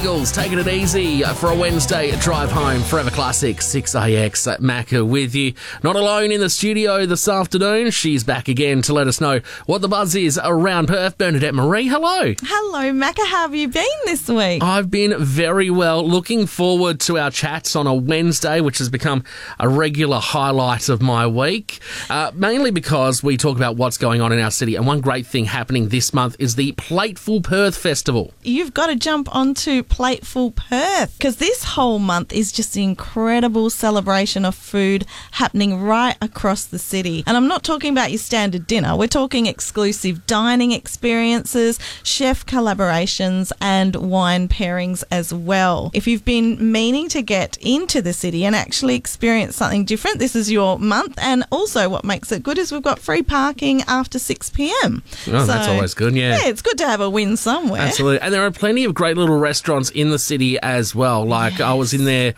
Eagles, taking it easy for a Wednesday drive home. Forever Classic, 6AX at Macca with you. Not alone in the studio this afternoon. She's back again to let us know what the buzz is around Perth. Bernadette Marie, hello. Hello, Macca. How have you been this week? I've been very well. Looking forward to our chats on a Wednesday, which has become a regular highlight of my week. Mainly because we talk about what's going on in our city. And one great thing happening this month is the Plateful Perth Festival. You've got to jump onto Plateful Perth because this whole month is just an incredible celebration of food happening right across the city. And I'm not talking about your standard dinner. We're talking exclusive dining experiences, chef collaborations and wine pairings as well. If you've been meaning to get into the city and actually experience something different, this is your month. And also what makes it good is we've got free parking after 6 p.m. Oh, that's always good, yeah. Yeah, it's good to have a win somewhere. Absolutely. And there are plenty of great little restaurants in the city as well. Like I was in there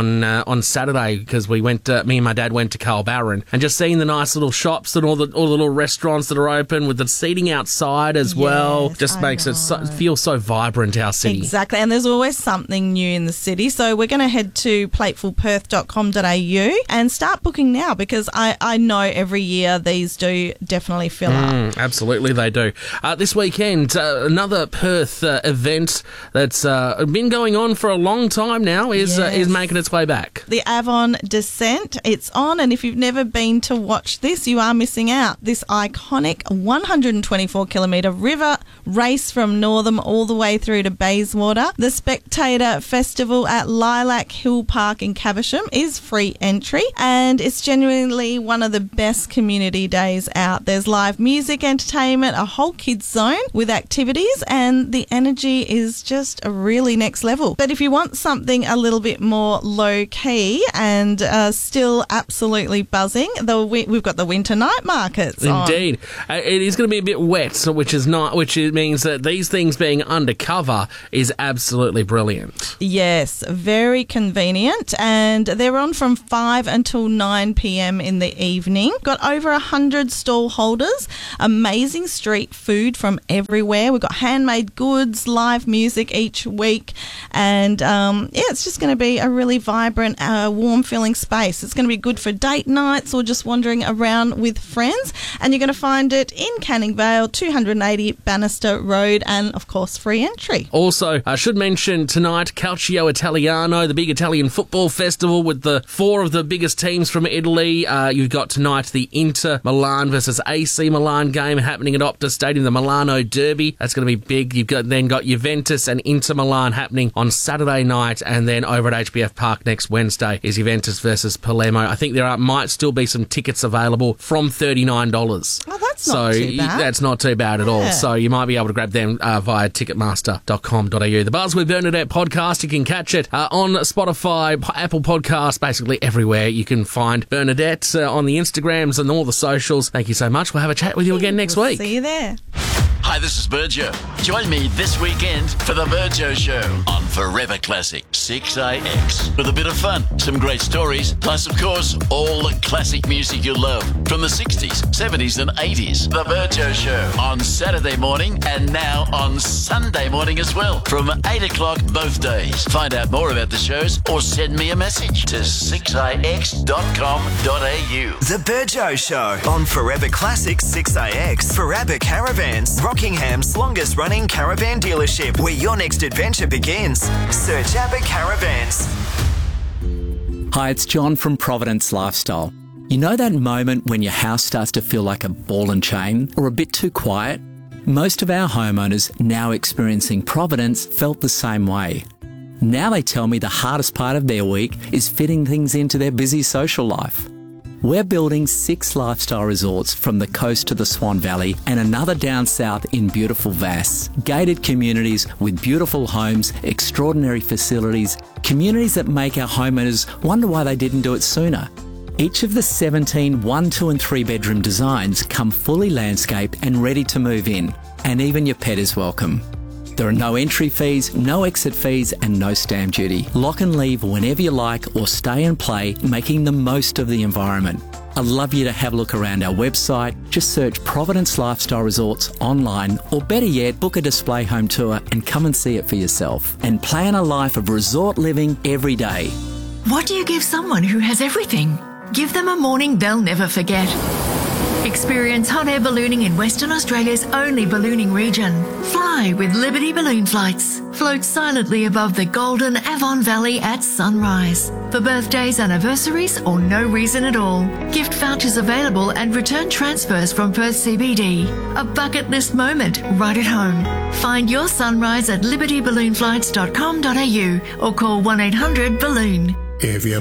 on Saturday because me and my dad went to Carl Barron, and just seeing the nice little shops and all the little restaurants that are open with the seating outside as well just makes it feel so vibrant, our city. Exactly. And there's always something new in the city. So we're going to head to platefulperth.com.au and start booking now because I know every year these do definitely fill up. Absolutely, they do. This weekend, another Perth event that's been going on for a long time now is making its way back. The Avon Descent, it's on, and if you've never been to watch this, you are missing out. This iconic 124-kilometre river race from Northam all the way through to Bayswater. The Spectator Festival at Lilac Hill Park in Caversham is free entry, and it's genuinely one of the best community days out. There's live music, entertainment, a whole kids zone with activities, and the energy is just a really next level. But if you want something a little bit more low-key and still absolutely buzzing, we've got the winter night markets on. Indeed. It is going to be a bit wet, which means that these things being undercover is absolutely brilliant. Yes, very convenient, and they're on from 5 until 9 p.m. in the evening. Got over 100 stall holders, amazing street food from everywhere. We've got handmade goods, live music each week, and it's just going to be a really vibrant, warm-feeling space. It's going to be good for date nights or just wandering around with friends, and you're going to find it in Canning Vale, 280 Bannister Road, and of course free entry. Also, I should mention tonight Calcio Italiano, the big Italian football festival with the four of the biggest teams from Italy. You've got tonight the Inter Milan versus AC Milan game happening at Optus Stadium, the Milano Derby. That's going to be big. You've got Juventus and Inter Milan happening on Saturday night, and then over at HBF Park next Wednesday is Juventus versus Palermo. I think there might still be some tickets available from $39. Oh, that's not too bad. That's not too bad at all. So you might be able to grab them via ticketmaster.com.au. The Buzz with Bernadette podcast, you can catch it on Spotify, Apple Podcasts, basically everywhere. You can find Bernadette on the Instagrams and all the socials. Thank you so much. We'll have a chat with you again next week. See you there. Hi, this is Virgio. Join me this weekend for The Virgio Show on Forever Classic 6AX. With a bit of fun, some great stories, plus, of course, all the classic music you love from the 60s, 70s and 80s. The Virgio Show on Saturday morning and now on Sunday morning as well from 8 o'clock both days. Find out more about the shows or send me a message to 6ix.com.au. The Virgio Show on Forever Classic 6AX for ABBA Caravans, Rockingham's longest running caravan dealership, where your next adventure begins. Search ABBA Caravans. Hi, it's John from Providence Lifestyle. You know that moment when your house starts to feel like a ball and chain or a bit too quiet? Most of our homeowners now experiencing Providence felt the same way. Now they tell me the hardest part of their week is fitting things into their busy social life. We're building 6 lifestyle resorts from the coast to the Swan Valley and another down south in beautiful Vass. Gated communities with beautiful homes, extraordinary facilities, communities that make our homeowners wonder why they didn't do it sooner. Each of the 17 1, 2 and 3 bedroom designs come fully landscaped and ready to move in, and even your pet is welcome. There are no entry fees, no exit fees and no stamp duty. Lock and leave whenever you like or stay and play, making the most of the environment. I'd love you to have a look around our website. Just search Providence Lifestyle Resorts online, or better yet, book a display home tour and come and see it for yourself. And plan a life of resort living every day. What do you give someone who has everything? Give them a morning they'll never forget. Experience hot air ballooning in Western Australia's only ballooning region. Fly with Liberty Balloon Flights. Float silently above the golden Avon Valley at sunrise. For birthdays, anniversaries, or no reason at all. Gift vouchers available and return transfers from Perth CBD. A bucket list moment right at home. Find your sunrise at libertyballoonflights.com.au or call 1-800-BALLOON. If you